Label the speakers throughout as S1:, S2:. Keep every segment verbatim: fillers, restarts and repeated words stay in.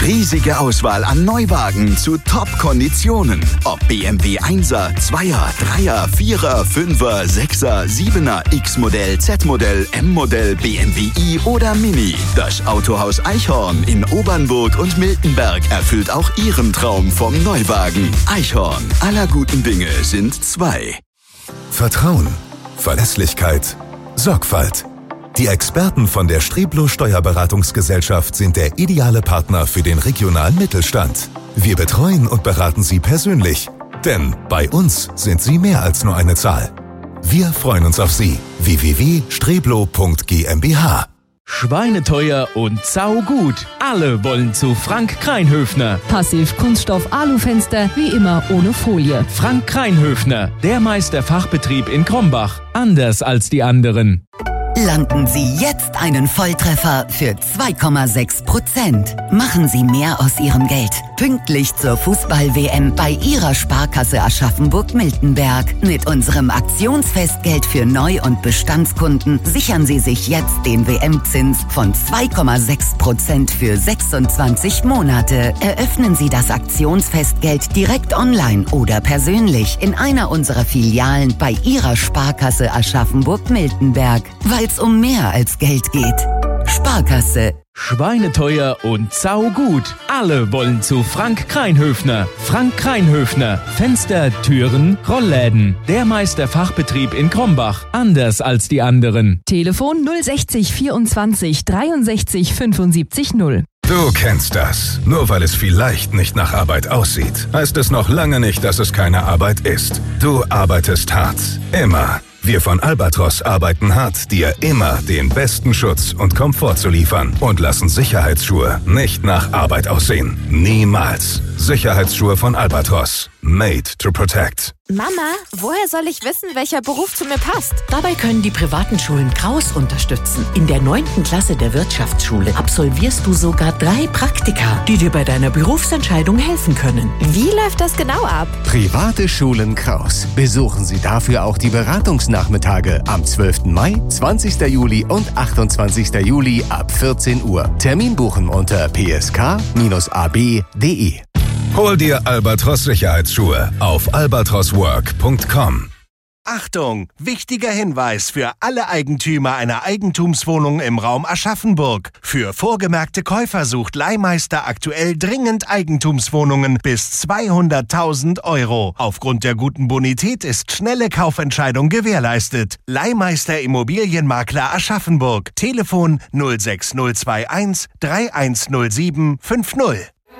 S1: Riesige Auswahl an Neuwagen zu Top-Konditionen. Ob B M W Einser, Zweier, Dreier, Vierer, Fünfer, Sechser, Siebener, X-Modell, Z-Modell, M-Modell, B M W i oder Mini. Das Autohaus Eichhorn in Obernburg und Miltenberg erfüllt auch Ihren Traum vom Neuwagen. Eichhorn, aller guten Dinge sind zwei.
S2: Vertrauen, Verlässlichkeit, Sorgfalt. Die Experten von der Streblo Steuerberatungsgesellschaft sind der ideale Partner für den regionalen Mittelstand. Wir betreuen und beraten Sie persönlich, denn bei uns sind Sie mehr als nur eine Zahl. Wir freuen uns auf Sie. w w w punkt streblo punkt g m b h.
S3: Schweineteuer und saugut. Alle wollen zu Frank Kreinhöfner.
S4: Passiv Kunststoff Alufenster, wie immer ohne Folie.
S3: Frank Kreinhöfner, der Meisterfachbetrieb in Krombach. Anders als die anderen.
S5: Landen Sie jetzt einen Volltreffer für zwei Komma sechs Prozent. Machen Sie mehr aus Ihrem Geld. Pünktlich zur Fußball-W M bei Ihrer Sparkasse Aschaffenburg-Miltenberg. Mit unserem Aktionsfestgeld für Neu- und Bestandskunden sichern Sie sich jetzt den W M-Zins von zwei Komma sechs Prozent für sechsundzwanzig Monate. Eröffnen Sie das Aktionsfestgeld direkt online oder persönlich in einer unserer Filialen bei Ihrer Sparkasse Aschaffenburg-Miltenberg. Weil es um mehr als Geld geht. Sparkasse.
S3: Schweineteuer und saugut. Alle wollen zu Frank Kreinhöfner. Frank Kreinhöfner. Fenster, Türen, Rollläden. Der Meisterfachbetrieb in Krombach. Anders als die anderen.
S4: Telefon null sechzig vierundzwanzig dreiundsechzig fünfundsiebzig null.
S2: Du kennst das. Nur weil es vielleicht nicht nach Arbeit aussieht, heißt es noch lange nicht, dass es keine Arbeit ist. Du arbeitest hart. Immer. Wir von Albatros arbeiten hart, dir immer den besten Schutz und Komfort zu liefern und lassen Sicherheitsschuhe nicht nach Arbeit aussehen. Niemals. Sicherheitsschuhe von Albatros. Made to protect.
S6: Mama, woher soll ich wissen, welcher Beruf zu mir passt?
S7: Dabei können die privaten Schulen Kraus unterstützen. In der neunten Klasse der Wirtschaftsschule absolvierst du sogar drei Praktika, die dir bei deiner Berufsentscheidung helfen können.
S6: Wie läuft das genau ab?
S8: Private Schulen Kraus. Besuchen Sie dafür auch die Beratungsnachmittage am zwölften Mai, zwanzigsten Juli und achtundzwanzigsten Juli ab vierzehn Uhr. Termin buchen unter p s k Bindestrich a b punkt d e.
S2: Hol dir Albatros Sicherheitsschuhe auf albatros work punkt com.
S9: Achtung! Wichtiger Hinweis für alle Eigentümer einer Eigentumswohnung im Raum Aschaffenburg. Für vorgemerkte Käufer sucht Leihmeister aktuell dringend Eigentumswohnungen bis zweihunderttausend Euro. Aufgrund der guten Bonität ist schnelle Kaufentscheidung gewährleistet. Leihmeister Immobilienmakler Aschaffenburg. Telefon null sechs null zwei eins drei eins null sieben fünf null.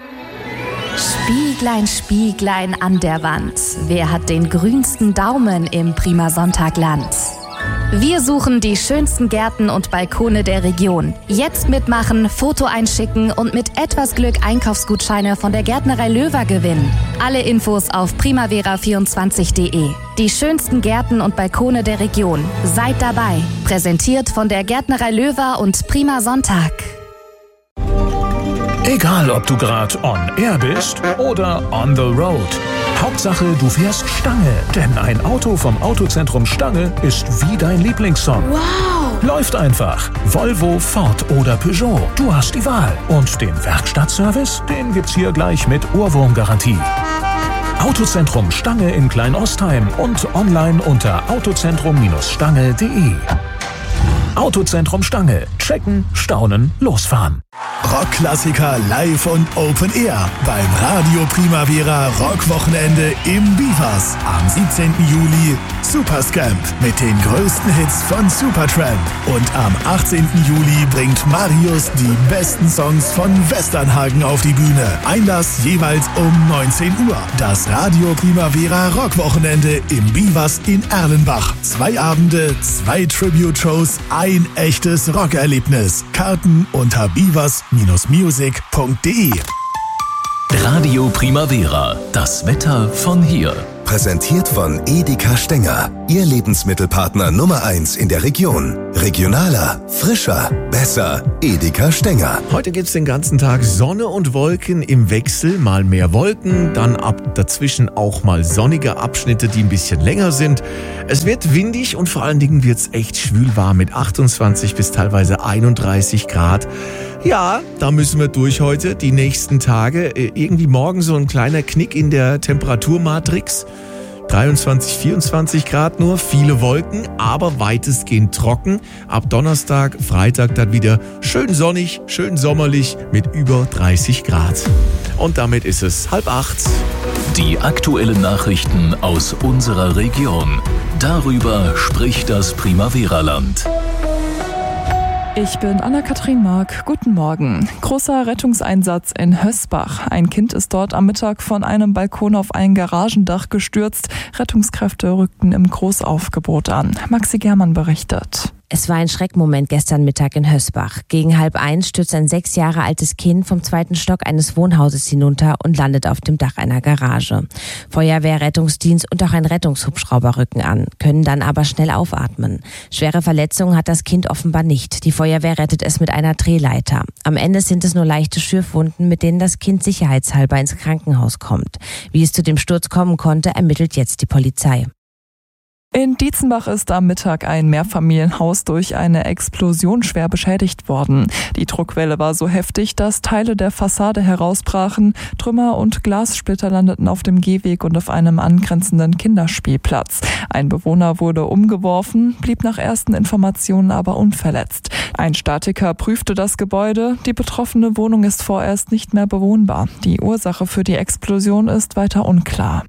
S10: Spieglein, Spieglein an der Wand. Wer hat den grünsten Daumen im Prima Sonntagland? Wir suchen die schönsten Gärten und Balkone der Region. Jetzt mitmachen, Foto einschicken und mit etwas Glück Einkaufsgutscheine von der Gärtnerei Löwer gewinnen. Alle Infos auf primavera vierundzwanzig punkt de. Die schönsten Gärten und Balkone der Region. Seid dabei. Präsentiert von der Gärtnerei Löwer und Prima Sonntag.
S11: Egal, ob du gerade on air bist oder on the road. Hauptsache, du fährst Stange. Denn ein Auto vom Autozentrum Stange ist wie dein Lieblingssong.
S6: Wow!
S11: Läuft einfach. Volvo, Ford oder Peugeot. Du hast die Wahl. Und den Werkstattservice, den gibt's hier gleich mit Ohrwurmgarantie. Autozentrum Stange in Kleinostheim und online unter autozentrum Stange punkt de. Autozentrum Stange. Checken, staunen, losfahren.
S12: Rockklassiker live und Open Air beim Radio Primavera Rockwochenende im Bivas. Am siebzehnten Juli Superscamp mit den größten Hits von Supertramp. Und am achtzehnten Juli bringt Marius die besten Songs von Westernhagen auf die Bühne. Einlass jeweils um neunzehn Uhr. Das Radio Primavera Rockwochenende im Bivas in Erlenbach. Zwei Abende, zwei Tribute-Shows, ein echtes Rockerlebnis. Karten unter bivas music punkt de.
S13: Radio Primavera, das Wetter von hier.
S2: Präsentiert von Edeka Stenger, Ihr Lebensmittelpartner Nummer eins in der Region. Regionaler, frischer, besser. Edeka Stenger.
S14: Heute gibt's den ganzen Tag Sonne und Wolken im Wechsel. Mal mehr Wolken, dann ab dazwischen auch mal sonnige Abschnitte, die ein bisschen länger sind. Es wird windig und vor allen Dingen wird's echt schwülwarm mit achtundzwanzig bis teilweise einunddreißig Grad. Ja, da müssen wir durch heute, die nächsten Tage. Irgendwie morgen so ein kleiner Knick in der Temperaturmatrix. dreiundzwanzig, vierundzwanzig Grad nur, viele Wolken, aber weitestgehend trocken. Ab Donnerstag, Freitag dann wieder schön sonnig, schön sommerlich mit über dreißig Grad. Und damit ist es halb acht.
S13: Die aktuellen Nachrichten aus unserer Region. Darüber spricht das Primavera-Land.
S15: Ich bin Anna-Kathrin Mark. Guten Morgen. Großer Rettungseinsatz in Hösbach. Ein Kind ist dort am Mittag von einem Balkon auf ein Garagendach gestürzt. Rettungskräfte rückten im Großaufgebot an. Maxi Germann berichtet.
S16: Es war ein Schreckmoment gestern Mittag in Hösbach. Gegen halb eins stürzt ein sechs Jahre altes Kind vom zweiten Stock eines Wohnhauses hinunter und landet auf dem Dach einer Garage. Feuerwehr, Rettungsdienst und auch ein Rettungshubschrauber rücken an, können dann aber schnell aufatmen. Schwere Verletzungen hat das Kind offenbar nicht. Die Feuerwehr rettet es mit einer Drehleiter. Am Ende sind es nur leichte Schürfwunden, mit denen das Kind sicherheitshalber ins Krankenhaus kommt. Wie es zu dem Sturz kommen konnte, ermittelt jetzt die Polizei.
S15: In Dietzenbach ist am Mittag ein Mehrfamilienhaus durch eine Explosion schwer beschädigt worden. Die Druckwelle war so heftig, dass Teile der Fassade herausbrachen. Trümmer und Glassplitter landeten auf dem Gehweg und auf einem angrenzenden Kinderspielplatz. Ein Bewohner wurde umgeworfen, blieb nach ersten Informationen aber unverletzt. Ein Statiker prüfte das Gebäude. Die betroffene Wohnung ist vorerst nicht mehr bewohnbar. Die Ursache für die Explosion ist weiter unklar.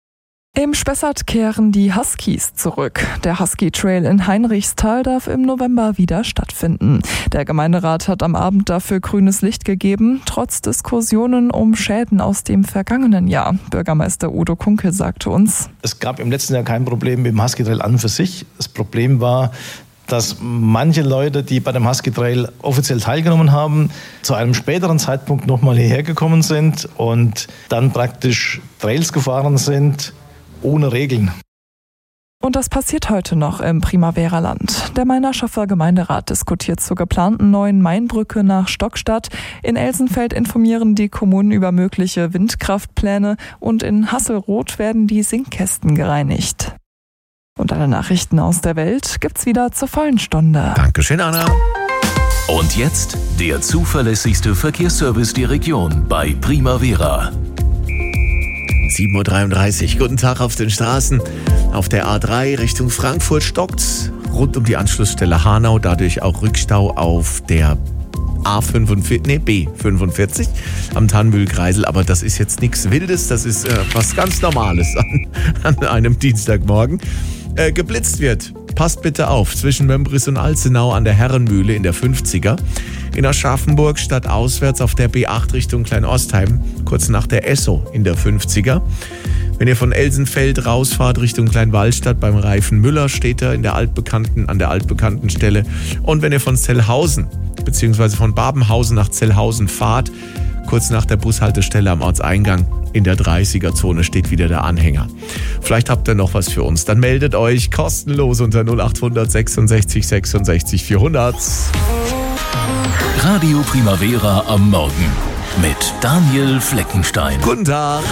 S15: Im Spessart kehren die Huskies zurück. Der Husky Trail in Heinrichsthal darf im November wieder stattfinden. Der Gemeinderat hat am Abend dafür grünes Licht gegeben, trotz Diskussionen um Schäden aus dem vergangenen Jahr. Bürgermeister Udo Kunkel sagte uns:
S17: Es gab im letzten Jahr kein Problem mit dem Husky Trail an und für sich. Das Problem war, dass manche Leute, die bei dem Husky Trail offiziell teilgenommen haben, zu einem späteren Zeitpunkt nochmal hierher gekommen sind und dann praktisch Trails gefahren sind, ohne Regeln.
S15: Und das passiert heute noch im Primavera-Land. Der Mainerschaffer Gemeinderat diskutiert zur geplanten neuen Mainbrücke nach Stockstadt. In Elsenfeld informieren die Kommunen über mögliche Windkraftpläne und in Hasselroth werden die Sinkkästen gereinigt. Und alle Nachrichten aus der Welt gibt's wieder zur vollen Stunde.
S14: Dankeschön, Anna.
S13: Und jetzt der zuverlässigste Verkehrsservice der Region bei Primavera.
S14: sieben Uhr dreiunddreißig. Guten Tag auf den Straßen. Auf der A drei Richtung Frankfurt stockt's rund um die Anschlussstelle Hanau. Dadurch auch Rückstau auf der A fünfundvierzig, nee, B fünfundvierzig am Tannmühlkreisel. Aber das ist jetzt nichts Wildes. Das ist äh, was ganz Normales an, an einem Dienstagmorgen. Äh, geblitzt wird. Passt bitte auf, zwischen Mömbris und Alzenau an der Herrenmühle in der fünfziger. In Aschaffenburg stadtauswärts auf der B acht Richtung Kleinostheim, kurz nach der Esso in der fünfziger. Wenn ihr von Elsenfeld rausfahrt Richtung Kleinwallstadt beim Reifen Müller, steht er in der altbekannten, an der altbekannten Stelle. Und wenn ihr von Zellhausen bzw. von Babenhausen nach Zellhausen fahrt, kurz nach der Bushaltestelle am Ortseingang in der dreißiger-Zone steht wieder der Anhänger. Vielleicht habt ihr noch was für uns. Dann meldet euch kostenlos unter null acht hundert sechsundsechzig sechsundsechzig vierhundert.
S13: Radio Primavera am Morgen mit Daniel Fleckenstein.
S14: Guten Tag.